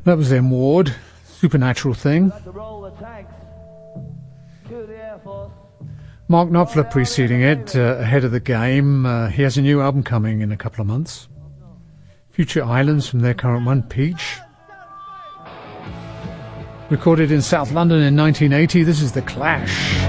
That was M. Ward, Supernatural Thing. Mark Knopfler preceding it, ahead of the game. He has a new album coming in a couple of months. Future Islands from their current one, Peach. Recorded in South London in 1980, this is The Clash.